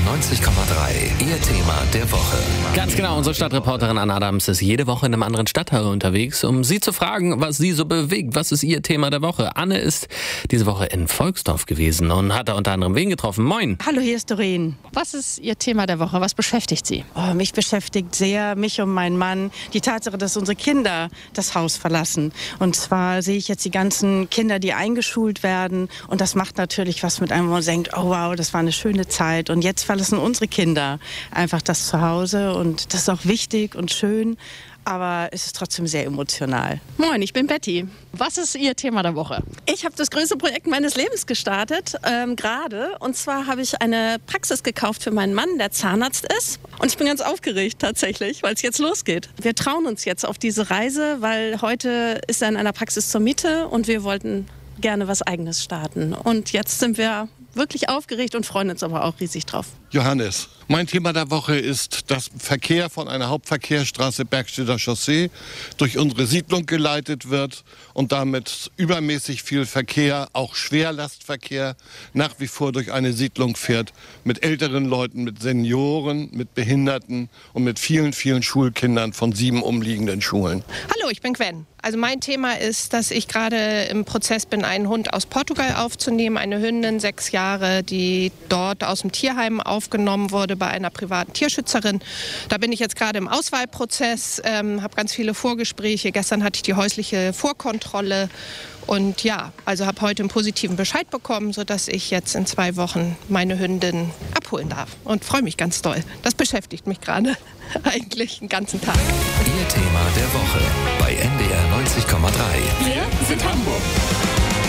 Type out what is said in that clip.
90,3. Ihr Thema der Woche. Ganz genau, unsere Stadtreporterin Anna Adams ist jede Woche in einem anderen Stadtteil unterwegs, um Sie zu fragen, was Sie so bewegt. Was ist Ihr Thema der Woche? Anne ist diese Woche in Volksdorf gewesen und hat da unter anderem wen getroffen. Moin. Hallo, hier ist Doreen. Was ist Ihr Thema der Woche? Was beschäftigt Sie? Mich beschäftigt sehr, mich und meinen Mann, die Tatsache, dass unsere Kinder das Haus verlassen. Und zwar sehe ich jetzt die ganzen Kinder, die eingeschult werden. Und das macht natürlich was mit einem, wo man denkt, oh wow, das war eine schöne Zeit. Und jetzt verlassen unsere Kinder einfach das Zuhause. Und das ist auch wichtig und schön. Aber es ist trotzdem sehr emotional. Moin, ich bin Betty. Was ist Ihr Thema der Woche? Ich habe das größte Projekt meines Lebens gestartet, gerade. Und zwar habe ich eine Praxis gekauft für meinen Mann, der Zahnarzt ist. Und ich bin ganz aufgeregt tatsächlich, weil es jetzt losgeht. Wir trauen uns jetzt auf diese Reise, weil heute ist er in einer Praxis zur Miete und wir wollten gerne was Eigenes starten. Und jetzt sind wir wirklich aufgeregt und freuen uns aber auch riesig drauf. Johannes, mein Thema der Woche ist, dass Verkehr von einer Hauptverkehrsstraße Bergstedter Chaussee durch unsere Siedlung geleitet wird und damit übermäßig viel Verkehr, auch Schwerlastverkehr, nach wie vor durch eine Siedlung fährt mit älteren Leuten, mit Senioren, mit Behinderten und mit vielen, vielen Schulkindern von 7 umliegenden Schulen. Hallo, ich bin Gwen. Also mein Thema ist, dass ich gerade im Prozess bin, einen Hund aus Portugal aufzunehmen, eine Hündin, 6 Jahre, die dort aus dem Tierheim aufgenommen wurde bei einer privaten Tierschützerin. Da bin ich jetzt gerade im Auswahlprozess, habe ganz viele Vorgespräche. Gestern hatte ich die häusliche Vorkontrolle und ja, also habe heute einen positiven Bescheid bekommen, sodass ich jetzt in 2 Wochen meine Hündin abholen darf und freue mich ganz doll. Das beschäftigt mich gerade eigentlich den ganzen Tag. Ihr Thema der Woche bei NDR 90,3. Wir sind Hamburg.